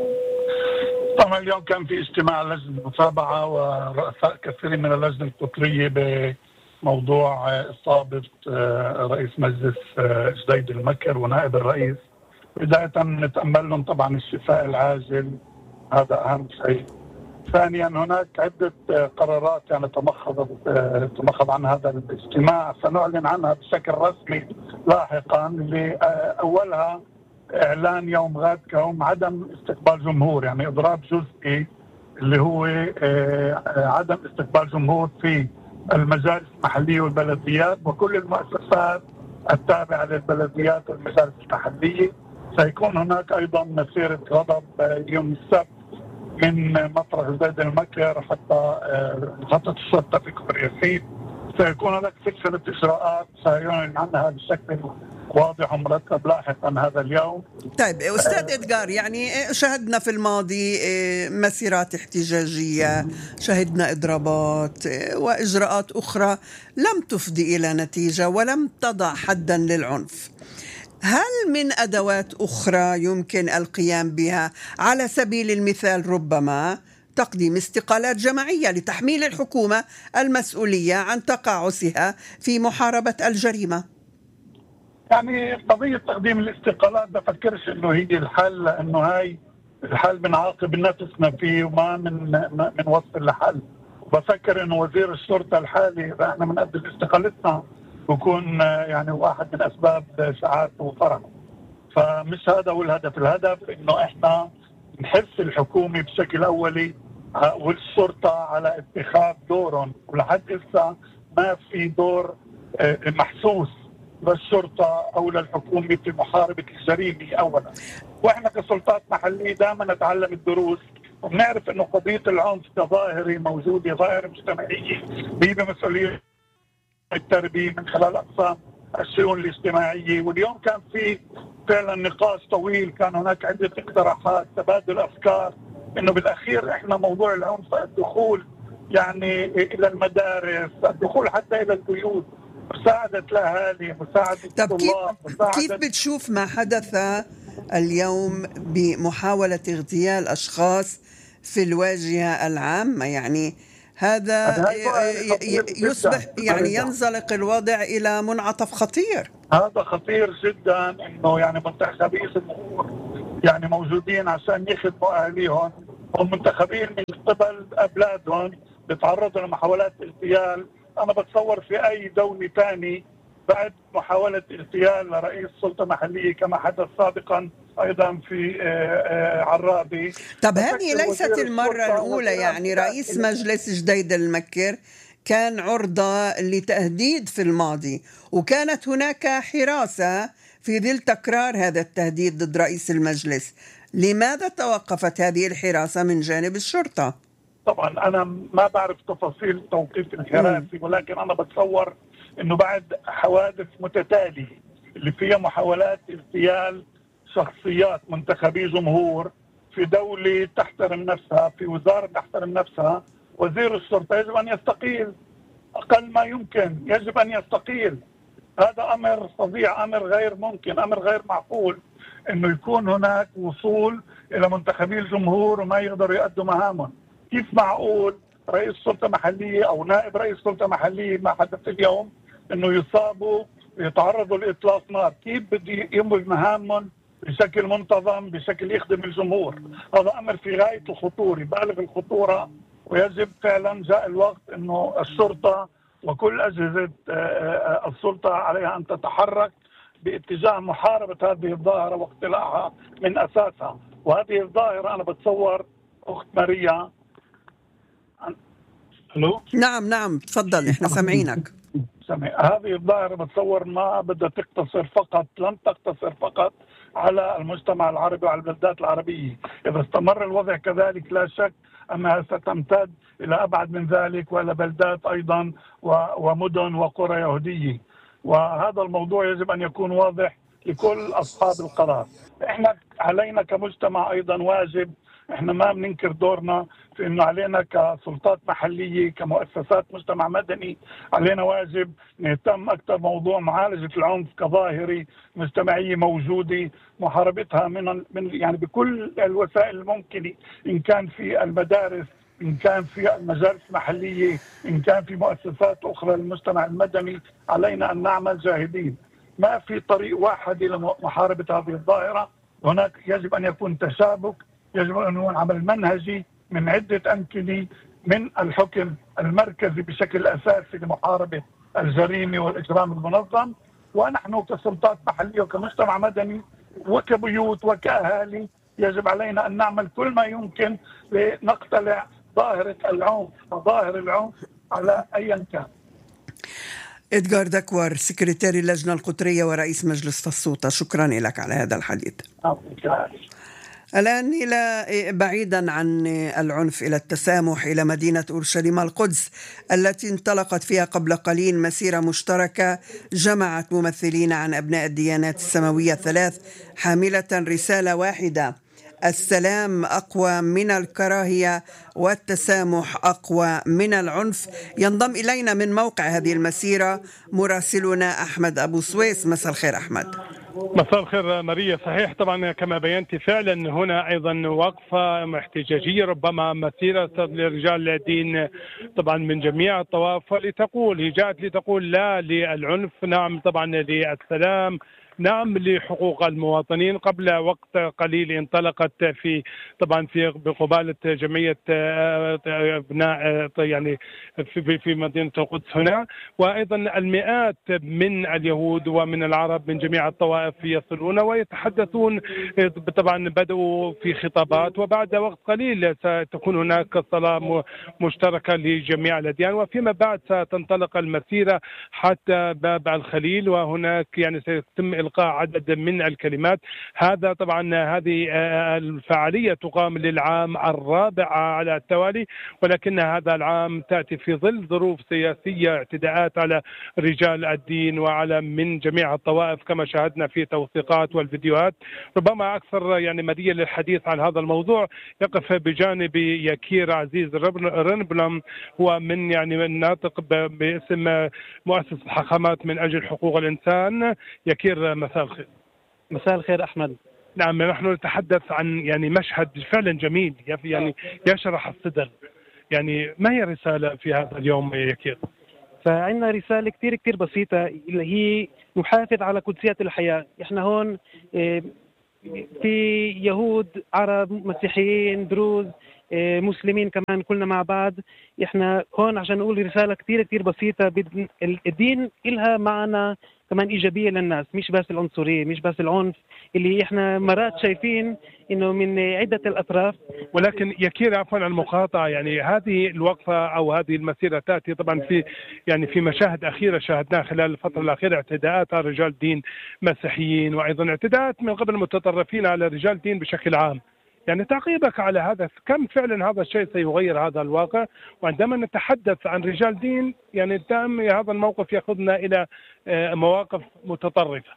طبعا اليوم كان في اجتماع لجنة المتابعة ورؤساء كثيرين من اللجنة القطرية بموضوع إصابة رئيس مجلس جديد المكر ونائب الرئيس. بداية نتأمل لهم طبعا الشفاء العاجل، هذا أهم شيء. ثانيا هناك عدة قرارات يعني تمخضت تمخض عن هذا الاجتماع سنعلن عنها بشكل رسمي لاحقا. اللي أولها إعلان يوم غد كيوم عدم استقبال جمهور، يعني إضراب جزئي اللي هو عدم استقبال جمهور في المجالس المحلية والبلديات وكل المؤسسات التابعة للبلديات والمجالس المحلية. سيكون هناك أيضا مسيرة غضب يوم السبت من مطرح جديد المكر حتى محطة الشرطة في كفر ياسين. سيكون هناك سلسلة إجراءات سيعلن عنها بشكل واضح ومرتب لاحقا هذا اليوم. طيب أستاذ إدغار، يعني شهدنا في الماضي مسيرات احتجاجية، شهدنا إضرابات وإجراءات أخرى لم تفضي إلى نتيجة ولم تضع حدا للعنف. هل من أدوات أخرى يمكن القيام بها؟ على سبيل المثال ربما تقديم استقالات جماعية لتحميل الحكومة المسؤولية عن تقاعسها في محاربة الجريمة. يعني قضية تقديم الاستقالات بفكرش انه هي الحل، لانه هاي الحل بنعاقب نفسنا فيه وما من من وصل لحل. بفكر انه وزير الشرطة الحالي اذا احنا بنقدم استقالتنا بكون يعني واحد من اسباب سعادته وفرحه. فمش هذا هو الهدف، الهدف انه احنا نحث الحكومة بشكل أولي والشرطة على اتخاذ دورهم، ولحد هسه ما في دور محسوس للشرطة أو للحكومة في محاربة الجريمة أولا. وإحنا كسلطات محلية دائما نتعلم الدروس، وبنعرف إنه قضية العنف كظاهرة موجودة، ظاهرة مجتمعية هي بمسؤولية التربية من خلال أقسام الشؤون الاجتماعية. واليوم كان في فعلا نقاش طويل، كان هناك عدة اقتراحات، تبادل أفكار، إنه بالأخير إحنا موضوع العنف الدخول يعني إلى المدارس، الدخول حتى إلى البيوت، مساعدة الأهالي، مساعدة الطلاب. مساعدة... كيف بتشوف ما حدث اليوم بمحاولة اغتيال أشخاص في الواجهة العامة؟ يعني هذا يصبح يعني ينزلق الوضع إلى منعطف خطير. هذا خطير جدا، إنه يعني منتخبي الأمور يعني موجودين عشان يخدموا أهليهم، هم منتخبين من قبل أبلادهم بيتعرضوا لمحاولات اغتيال. أنا بتصور في أي دولة ثاني بعد محاولة اغتيال لرئيس سلطة محلية كما حدث سابقا أيضا في عرابي. طب هذه ليست المرة الأولى، يعني رئيس مجلس جديد المكر كان عرضة لتهديد في الماضي، وكانت هناك حراسة في ظل تكرار هذا التهديد ضد رئيس المجلس. لماذا توقفت هذه الحراسة من جانب الشرطة؟ طبعا أنا ما بعرف تفاصيل توقيف الحراسي، ولكن أنا بتصور أنه بعد حوادث متتالية اللي فيها محاولات اغتيال شخصيات منتخبي جمهور في دولة تحترم نفسها، في وزارة تحترم نفسها، وزير الشرطة يجب أن يستقيل أقل ما يمكن، يجب أن يستقيل. هذا أمر فظيع، أمر غير ممكن، أمر غير معقول أنه يكون هناك وصول إلى منتخبي الجمهور وما يقدروا يؤدوا مهامهم. كيف معقول رئيس سلطة محلية أو نائب رئيس سلطة محلية ما حدث اليوم أنه يصابوا ويتعرضوا لإطلاق نار؟ كيف بدي يقوموا بمهامهم بشكل منتظم، بشكل يخدم الجمهور؟ هذا أمر في غاية الخطورة، بالغ الخطورة، ويجب فعلا جاء الوقت أنه الشرطة وكل أجهزة السلطة عليها أن تتحرك باتجاه محاربة هذه الظاهرة واقتلاعها من أساسها. وهذه الظاهرة أنا بتصور أخت ماريا. ألو؟ نعم نعم تفضل، إحنا سامعينك. هذه الظاهرة بتصور ما بدها تقتصر فقط، لن تقتصر فقط على المجتمع العربي وعلى البلدات العربية. إذا استمر الوضع كذلك لا شك أنها ستمتد إلى أبعد من ذلك وإلى بلدات أيضا ومدن وقرى يهودية. وهذا الموضوع يجب أن يكون واضح لكل أصحاب القرار. إحنا علينا كمجتمع أيضا واجب، إحنا ما بننكر دورنا في إنه علينا كسلطات محلية كمؤسسات مجتمع مدني علينا واجب نهتم أكثر موضوع معالجة العنف كظاهرة مجتمعية موجودة، محاربتها من من يعني بكل الوسائل الممكنة، إن كان في المدارس، إن كان في المجالس المحلية، إن كان في مؤسسات أخرى للمجتمع المدني. علينا أن نعمل جاهدين، ما في طريق واحد لمحاربة هذه الظاهرة. هناك يجب أن يكون تشابك، يجب أن يكون عمل منهجي من عدة أمكنة، من الحكم المركزي بشكل أساسي لمحاربة الجريمة والإجرام المنظم، ونحن كسلطات محلية وكمجتمع مدني وكبيوت وكأهالي يجب علينا أن نعمل كل ما يمكن لنقتلع ظاهرة العنف وظاهر العنف على أي كان. إدغار دكور، سكرتير اللجنة القطرية ورئيس مجلس فصوطة، شكرا لك على هذا الحديث. الآن إلى بعيدا عن العنف إلى التسامح، إلى مدينة أورشليم القدس التي انطلقت فيها قبل قليل مسيرة مشتركة جمعت ممثلين عن أبناء الديانات السماوية الثلاث حاملة رسالة واحدة: السلام أقوى من الكراهية والتسامح أقوى من العنف. ينضم إلينا من موقع هذه المسيرة مراسلنا أحمد أبو سويس. مساء الخير أحمد. مساء الخير ماريا. صحيح طبعا كما بينت، فعلا هنا أيضا وقفة احتجاجية، ربما مسيرة لرجال الدين طبعا من جميع الطوائف، لتقول هي جاءت لتقول لا للعنف، نعم طبعا للسلام، نعم لحقوق المواطنين. قبل وقت قليل انطلقت في طبعا في بقبالة جمعية ابناء يعني في في مدينة القدس هنا، وايضا المئات من اليهود ومن العرب من جميع الطوائف يصلون ويتحدثون. طبعا بدأوا في خطابات، وبعد وقت قليل ستكون هناك صلاة مشتركة لجميع الأديان، وفيما بعد ستنطلق المسيرة حتى باب الخليل، وهناك يعني سيتم إلقاء عدد من الكلمات. هذا طبعا هذه الفعالية تقام للعام الرابع على التوالي، ولكن هذا العام تأتي في ظل ظروف سياسية، اعتداءات على رجال الدين وعلى من جميع الطوائف كما شاهدنا في توثيقات والفيديوهات. ربما أكثر يعني مدية للحديث عن هذا الموضوع يقف بجانب يكير عزيز رنبلم، هو من يعني الناطق باسم مؤسسة حكمات من أجل حقوق الإنسان. يكير مساء الخير. مساء الخير أحمد. نعم، نحن نتحدث عن يعني مشهد فعلا جميل يعني يشرح الصدر. يعني ما هي الرسالة في هذا اليوم يكير؟ فعندنا رسالة كتير كتير بسيطة اللي هي نحافظ على قدسية الحياة. احنا هون في يهود، عرب، مسيحيين، دروز، مسلمين كمان، كلنا مع بعض. احنا هون عشان نقول رسالة كتير كتير بسيطة. الدين إلها معنى كمان إيجابية للناس، مش بس العنصرية، مش بس العنف اللي احنا مرات شايفين انه من عدة الأطراف. ولكن يكير عفوا عن المقاطعة، يعني هذه الوقفة أو هذه المسيرة تأتي طبعا في يعني في مشاهد أخيرة شاهدناها خلال الفترة الأخيرة، اعتداءات على رجال دين مسيحيين، وأيضا اعتداءات من قبل المتطرفين على رجال دين بشكل عام. يعني تعقيبك على هذا، كم فعلا هذا الشيء سيغير هذا الواقع؟ وعندما نتحدث عن رجال دين يعني دائما هذا الموقف يأخذنا إلى مواقف متطرفة.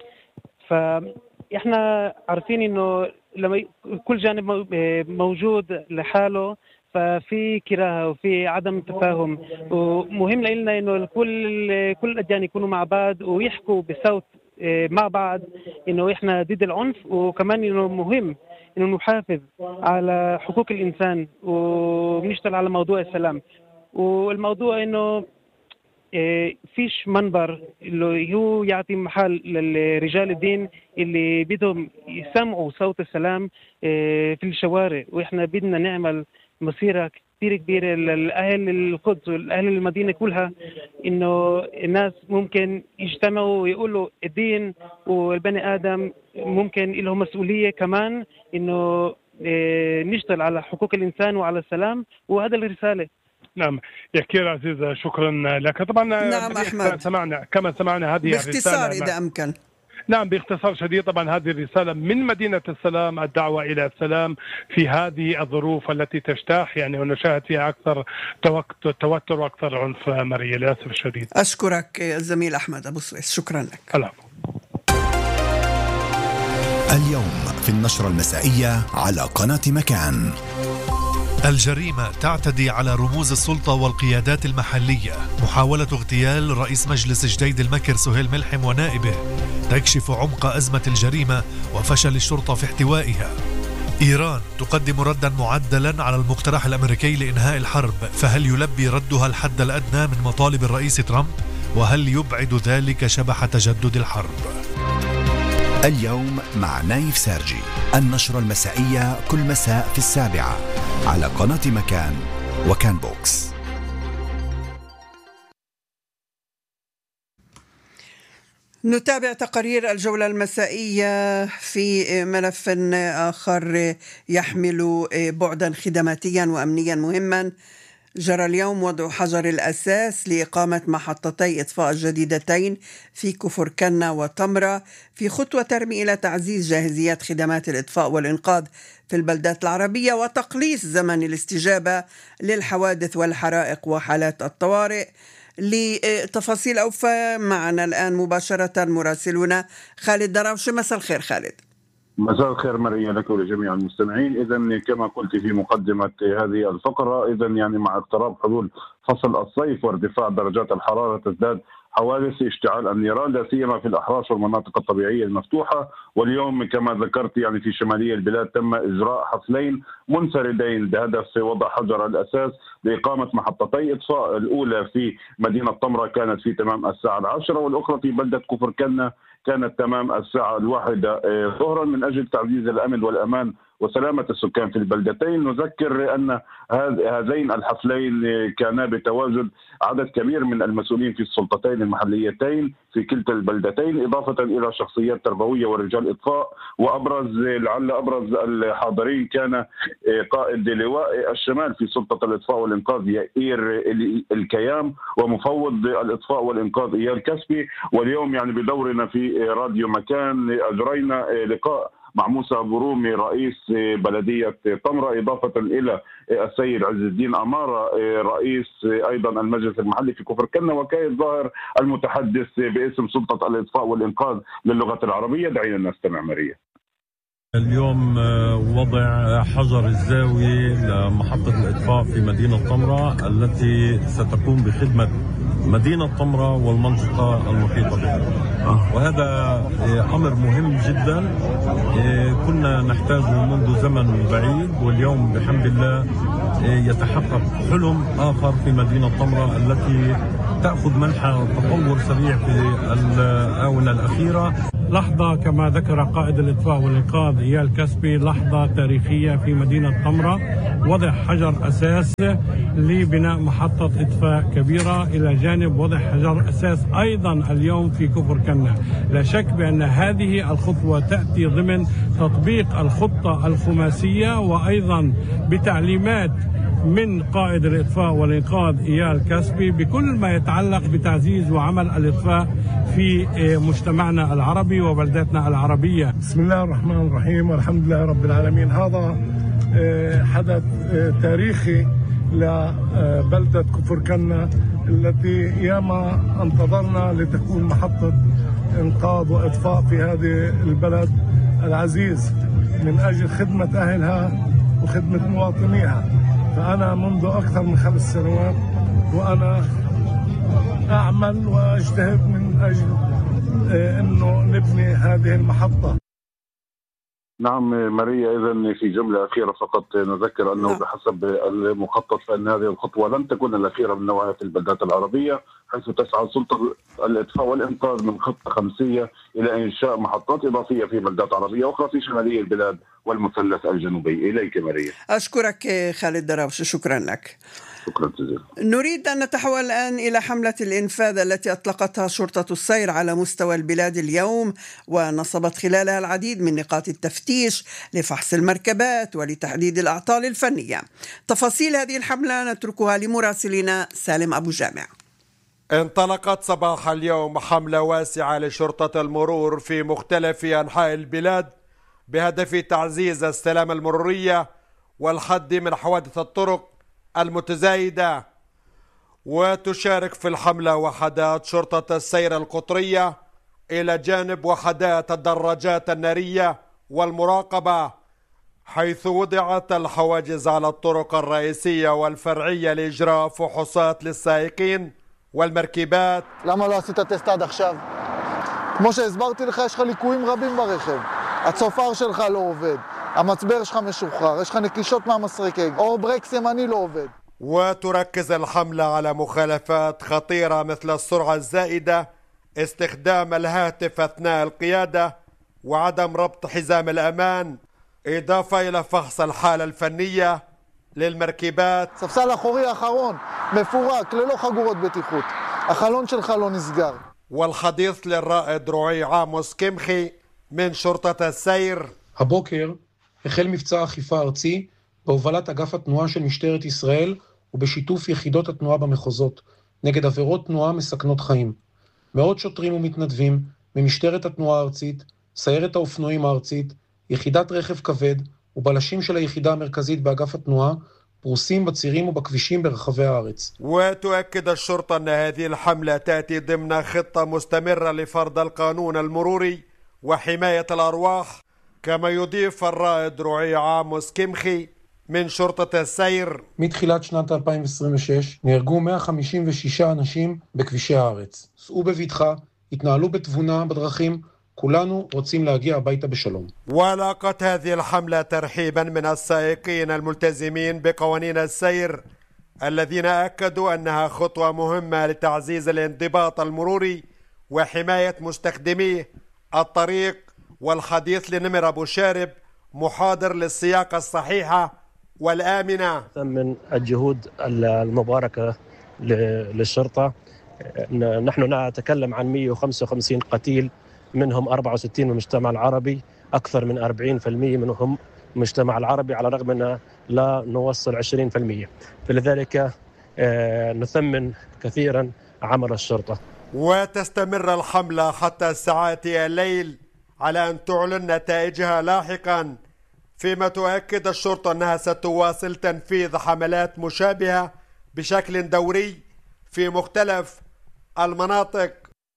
فإحنا عارفين إنه لما كل جانب موجود لحاله ففي كراهة وفي عدم تفاهم، ومهم لنا إنه كل كل الأديان يكونوا مع بعض ويحكوا بصوت مع بعض إنه إحنا ضد العنف، وكمان إنه مهم إنه نحافظ على حقوق الإنسان ونشتغل على موضوع السلام. والموضوع إنه فيش منبر اللي هو يعطي محل للرجال الدين اللي بدهم يسمعوا صوت السلام في الشوارع. وإحنا بدنا نعمل مسيرة كثير كبيرة للأهل القدس والأهل المدينة كلها، إنه الناس ممكن يجتمعوا ويقولوا الدين والبني آدم ممكن لهم مسؤولية كمان إنه نشتغل على حقوق الإنسان وعلى السلام، وهذا الرسالة. نعم يكير عزيز، شكرا لك. طبعا نعم أحمد، سمعنا كما سمعنا هذه باختصار الرسالة إذا أمكن. نعم باختصار شديد. طبعا هذه الرسالة من مدينة السلام، الدعوة إلى السلام في هذه الظروف التي تجتاح يعني ونشاهد فيها أكثر توتر وأكثر عنف مريا للأسف الشديد. أشكرك الزميل أحمد أبو سويس، شكرا لك. العفو. اليوم في النشرة المسائية على قناة مكان. الجريمة تعتدي على رموز السلطة والقيادات المحلية. محاولة اغتيال رئيس مجلس جديد المكر سهيل ملحم ونائبه تكشف عمق أزمة الجريمة وفشل الشرطة في احتوائها. إيران تقدم ردا معدلا على المقترح الأمريكي لإنهاء الحرب، فهل يلبي ردها الحد الأدنى من مطالب الرئيس ترامب؟ وهل يبعد ذلك شبح تجدد الحرب؟ اليوم مع نايف سارجي، النشرة المسائية كل مساء في السابعة على قناة مكان وكان بوكس. نتابع تقارير الجولة المسائية في ملف آخر يحمل بعدا خدماتيا وأمنيا مهما. جرى اليوم وضع حجر الأساس لإقامة محطتي إطفاء جديدتين في كفر كنا وتمرة، في خطوة ترمي إلى تعزيز جاهزية خدمات الإطفاء والإنقاذ في البلدات العربية وتقليص زمن الاستجابة للحوادث والحرائق وحالات الطوارئ. لتفاصيل أوفى معنا الآن مباشرة مراسلنا خالد دراوشي. مساء الخير خالد. مساء الخير مريم لك ولجميع المستمعين. إذا كما قلت في مقدمة هذه الفقرة، إذا يعني مع اقتراب حلول فصل الصيف وارتفاع درجات الحرارة تزداد حوادث اشتعال النيران لا سيما في الأحراش والمناطق الطبيعية المفتوحة. واليوم كما ذكرت يعني في شمالية البلاد تم إجراء حفلين منفردين بهدف وضع حجر الأساس لإقامة محطتي إطفاء، الأولى في مدينة طمرة كانت في تمام الساعة العاشرة، والأخرى في بلدة كفر كنة كانت تمام الساعة الواحدة ظهرا من أجل تعزيز الأمن والأمان وسلامة السكان في البلدتين. نذكر أن هذين الحفلين كانا بتواجد عدد كبير من المسؤولين في السلطتين المحليتين في كلتا البلدتين، إضافة إلى شخصيات تربوية ورجال إطفاء. وأبرز لعل أبرز الحاضرين كان قائد لواء الشمال في سلطة الإطفاء والإنقاذ يائير الكيام، ومفوض الإطفاء والإنقاذ إيال كسبي. واليوم يعني بدورنا في راديو مكان أجرينا لقاء مع موسى برومي رئيس بلدية طمرة، إضافة إلى السيد عز الدين أمارة رئيس أيضا المجلس المحلي في كفر كنة، وكايد ظاهر المتحدث باسم سلطة الإطفاء والإنقاذ للغة العربية. دعينا نستمع مريم. اليوم وضع حجر الزاوية لمحطة الإطفاء في مدينة طمرة التي ستقوم بخدمة مدينة طمرة والمنطقة المحيطة بها، وهذا أمر مهم جدا كنا نحتاجه منذ زمن بعيد، واليوم بحمد الله يتحقق حلم آخر في مدينة طمرة التي تأخذ منحى تطور سريع في الآونة الأخيرة. لحظة كما ذكر قائد الإطفاء والإنقاذ إيال كسبي، لحظة تاريخية في مدينة طمرة، وضع حجر أساس لبناء محطة إطفاء كبيرة إلى جانب وضع حجر أساس أيضا اليوم في كفر كنة. لا شك بأن هذه الخطوة تأتي ضمن تطبيق الخطة الخماسية، وأيضا بتعليمات من قائد الإطفاء والإنقاذ إيال كسبي بكل ما يتعلق بتعزيز وعمل الإطفاء في مجتمعنا العربي وبلداتنا العربية. بسم الله الرحمن الرحيم، والحمد لله رب العالمين. هذا حدث تاريخي لبلدة كفر كنة التي ياما انتظرنا لتكون محطة إنقاذ وإطفاء في هذه البلد العزيز من أجل خدمة أهلها وخدمة مواطنيها. فأنا منذ أكثر من خمس سنوات وأنا أعمل وأجتهد من أجل أنه نبني هذه المحطة. نعم ماريا، إذن في جملة أخيرة فقط نذكر أنه نعم. بحسب المخطط فإن هذه الخطوة لن تكون الأخيرة من نوعها في البلدات العربية، حيث تسعى سلطة الإطفاء والإنقاذ من خطة خمسية إلى إنشاء محطات إضافية في بلدات عربية أخرى في شمالية البلاد والمثلث الجنوبي. إليك ماريا. أشكرك خالد دراوش، شكرا لك. شكرا جزيلا. نريد أن نتحول الآن إلى حملة الإنفاذ التي أطلقتها شرطة السير على مستوى البلاد اليوم، ونصبت خلالها العديد من نقاط التفتيش لفحص المركبات ولتحديد الأعطال الفنية. تفاصيل هذه الحملة نتركها لمراسلنا سالم أبو جامع. انطلقت صباح اليوم حملة واسعة لشرطة المرور في مختلف أنحاء البلاد بهدف تعزيز السلامة المرورية والحد من حوادث الطرق المتزايدة. وتشارك في الحملة وحدات شرطة السير القطرية إلى جانب وحدات الدراجات النارية والمراقبة، حيث وضعت الحواجز على الطرق الرئيسية والفرعية لإجراء فحوصات לلسائقين والمركبات. למה לא עשית טסט עד עכשיו? כמו שהסברתי לך, יש לך ליקויים רבים ברכב. הצופר שלך לא עובד, המצבר שלך משוחרר, יש לך נקישות מהמסרקי, או ברקס ימני לא עובד. وتركز الحملة على مخالفات خطيرة مثل السرعة الزائدة، استخدام الهاتف أثناء القيادة، وعدم ربط حزام الأمان، إضافة إلى فحص الحالة الفنية للمركبات. ספסל אחורי האחרון מפורק ללא חגורות בטיחות, החלון שלך לא נסגר. والحديث للرائد رعي عاموس كمخي من شرطة السير. הבוקר החל מבצע אכיפה ארצי בהובלת אגף התנועה של משטרת ישראל ובשיתוף יחידות התנועה במחוזות נגד עבירות תנועה מסכנות חיים. מאות שוטרים ומתנדבים ממשטרת התנועה הארצית, סיירת האופנועים הארצית, יחידת רכב כבד ובלשים של היחידה המרכזית באגף התנועה פרוסים בצירים ובכבישים ברחבי הארץ. وتؤكد الشرطة أن هذه الحملة تأتي ضمن خطة مستمرة لفرض القانون المروري وحماية الأرواح. كما يضيف الرائد رعي عاموس كمخي من شرطة السير. מתחילת שנת אלפיים עשרים ושש נהרגו מאה חמישים ושישה אנשים בכבישי הארץ. סעו בבטחה, התנהלו בתבונה בדרכים, כולנו רוצים להגיע הביתה בשלום. ولاقت هذه الحملة ترحيبا من السائقين الملتزمين بقوانين السير الذين أكدوا أنها خطوة مهمة لتعزيز الانضباط المروري وحماية مستخدميه الطريق. والحديث لنمر أبو شارب محاضر للسياقة الصحيحة والآمنة. من الجهود المباركة للشرطة، نحن نتكلم عن مئة وخمسة وخمسين قتيل، منهم أربعة وستين من المجتمع العربي، أكثر من أربعين بالمئة منهم المجتمع العربي، على الرغم أن لا نوصل عشرين بالمئة. فلذلك نثمن كثيرا عمل الشرطة. وتستمر الحملة حتى ساعات الليل على أن تعلن نتائجها لاحقا، فيما تؤكد الشرطة أنها ستواصل تنفيذ حملات مشابهة بشكل دوري في مختلف المناطق.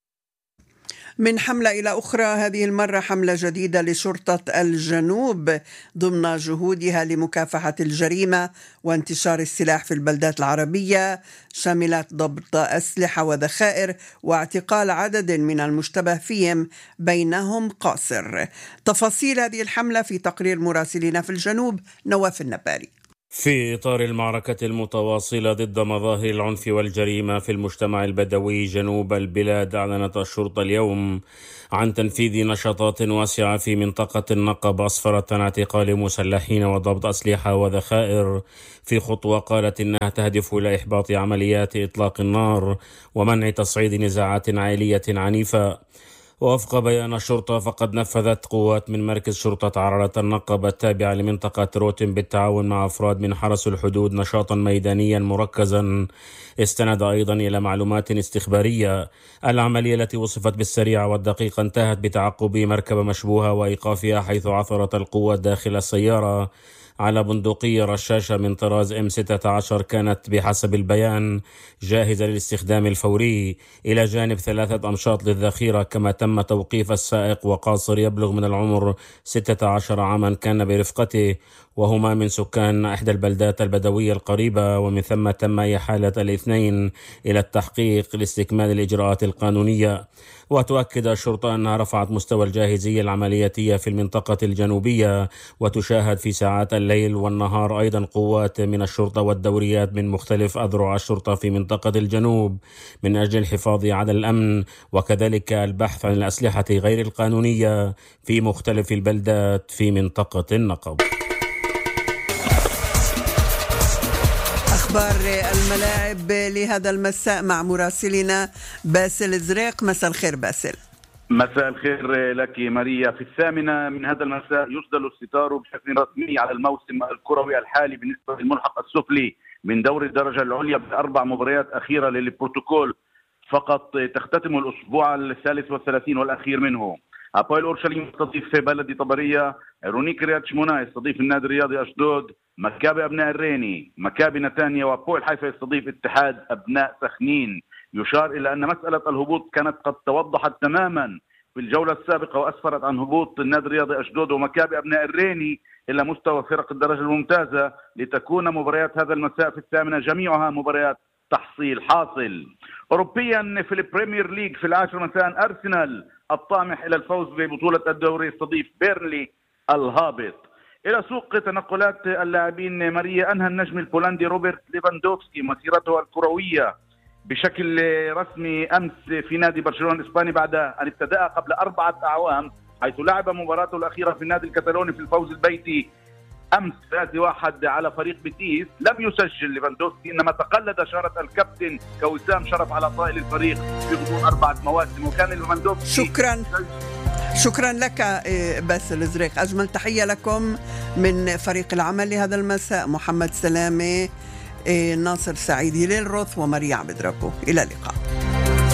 من حملة إلى أخرى، هذه المرة حملة جديدة لشرطة الجنوب ضمن جهودها لمكافحة الجريمة وانتشار السلاح في البلدات العربية، شملت ضبط أسلحة وذخائر واعتقال عدد من المشتبه فيهم بينهم قاصر. تفاصيل هذه الحملة في تقرير مراسلنا في الجنوب نواف النباري. في إطار المعركة المتواصلة ضد مظاهر العنف والجريمة في المجتمع البدوي جنوب البلاد، أعلنت الشرطة اليوم عن تنفيذ نشاطات واسعة في منطقة النقب أسفرت عن اعتقال مسلحين وضبط أسلحة وذخائر، في خطوة قالت إنها تهدف إلى إحباط عمليات إطلاق النار ومنع تصعيد نزاعات عائلية عنيفة. ووفق بيان الشرطة، فقد نفذت قوات من مركز شرطة عرارة النقب التابعة لمنطقة روتن بالتعاون مع أفراد من حرس الحدود نشاطا ميدانيا مركزا استند أيضا إلى معلومات استخبارية. العملية التي وصفت بالسريعة والدقيقة انتهت بتعقب مركبة مشبوهة وإيقافها، حيث عثرت القوات داخل السيارة على بندقية رشاشة من طراز إم ستة عشر كانت بحسب البيان جاهزة للاستخدام الفوري، إلى جانب ثلاثة أمشاط للذخيرة. كما تم توقيف السائق وقاصر يبلغ من العمر ستة عشر عاما كان برفقته، وهما من سكان إحدى البلدات البدوية القريبة، ومن ثم تم إحالة الاثنين إلى التحقيق لاستكمال الإجراءات القانونية. وتؤكد الشرطة أنها رفعت مستوى الجاهزية العملياتية في المنطقة الجنوبية، وتشاهد في ساعات الليل والنهار أيضا قوات من الشرطة والدوريات من مختلف أذرع الشرطة في منطقة الجنوب من أجل الحفاظ على الأمن، وكذلك البحث عن الأسلحة غير القانونية في مختلف البلدات في منطقة النقب. أخبار الملاعب لهذا المساء مع مراسلنا باسل زريق. مساء الخير باسل. مساء الخير لك ماريا. في الثامنة من هذا المساء يسدل الستار بشكل رسمي على الموسم الكروي الحالي بالنسبة للملحق السفلي من دوري الدرجة العليا بأربع مباريات أخيرة للبروتوكول فقط تختتم الأسبوع الثالث والثلاثين والأخير منه. هابويل أورشليم يستضيف بلدي طبرية، رونيك كريات شمونة يستضيف النادي الرياضي أشدود، مكابي أبناء الريني، مكابي نتانيا، وبويل حيفا يستضيف اتحاد أبناء سخنين. يشار إلى أن مسألة الهبوط كانت قد توضحت تماما في الجولة السابقة وأسفرت عن هبوط النادي الرياضي أشدود ومكابي أبناء الريني إلى مستوى فرق الدرجة الممتازة، لتكون مباريات هذا المساء في الثامنة جميعها مباريات تحصيل حاصل. أوروبيا في البريمير ليج في العاشر مساء أرسنال الطامح إلى الفوز ببطولة الدوري يستضيف بيرنلي الهابط. إلى سوق تنقلات اللاعبين ماريا، أنهى النجم البولندي روبرت ليفاندوفسكي مسيرته الكروية بشكل رسمي أمس في نادي برشلونة الإسباني بعد أن ابتدأ قبل أربعة أعوام، حيث لعب مباراته الأخيرة في النادي الكتالوني في الفوز البيتي أمس ثلاثة واحد على فريق بيتيس. لم يسجل ليفاندوفسكي، إنما تقلد شارة الكابتن كوسام شرف على طائل الفريق في غضون أربعة مواسم، وكان ليفاندوفسكي. شكرا شكرا لك باسل زريق. أجمل تحية لكم من فريق العمل لهذا المساء، محمد سلامة، ناصر سعيد، هلال روث، وماريا عبد ربه. إلى اللقاء.